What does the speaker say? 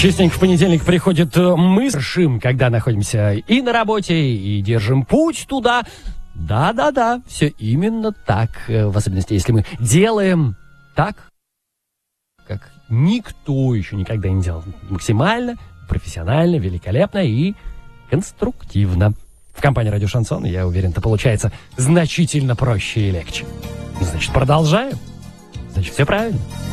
Частенько в понедельник приходит мысль, когда находимся и на работе, и держим путь туда. Да, все именно так. В особенности, если мы делаем так, как никто еще никогда не делал. Максимально, профессионально, великолепно и конструктивно. В компании «Радио Шансон», я уверен, это получается значительно проще и легче. Значит, продолжаем. Значит, все правильно.